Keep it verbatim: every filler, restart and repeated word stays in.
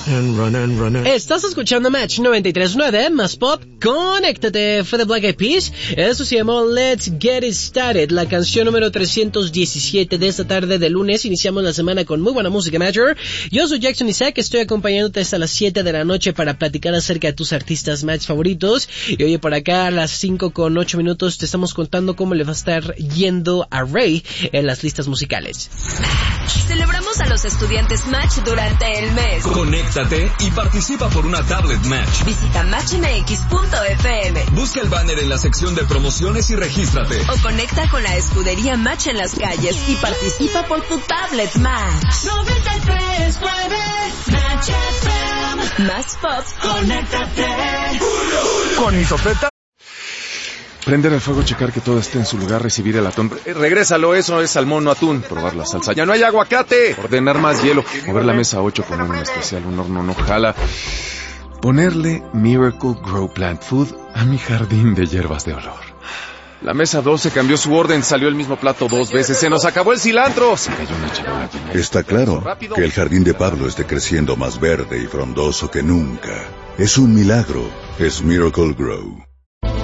and run and run and... Estás escuchando Match noventa y tres punto nueve, más pop, conéctate, fue de Black Eyed Peas. Eso se llamó Let's Get It Started, la canción número trescientos diecisiete de esta tarde de lunes. Iniciamos la semana con muy buena música, Matcher. Yo soy Jackson Isaac, estoy acompañándote hasta las siete de la noche para platicar acerca de tus artistas Match favoritos. Y oye, por acá a las cinco con ocho minutos te estamos contando cómo le va a estar yendo a Ray en las listas musicales. Celebramos a los estudiantes Match durante el mes. Conéctate y participa por una tablet Match. Visita match m x punto f m. Busca el banner en la sección de promociones y regístrate. O conecta con la escudería Match en las calles y participa por tu tablet Match. noventa y tres punto nueve Match F M. Más pop, conéctate. Con Isofeta. Prender el fuego, checar que todo esté en su lugar, recibir el atún. Eh, regrésalo, eso es salmón, no atún. Probar la salsa. ¡Ya no hay aguacate! Ordenar más hielo. Mover la mesa ocho, poner un especial, un horno no jala. Ponerle Miracle Grow Plant Food a mi jardín de hierbas de olor. La mesa doce cambió su orden, salió el mismo plato dos veces. ¡Se nos acabó el cilantro! Se cayó una charola. Está claro que el jardín de Pablo esté creciendo más verde y frondoso que nunca. Es un milagro. Es Miracle Grow.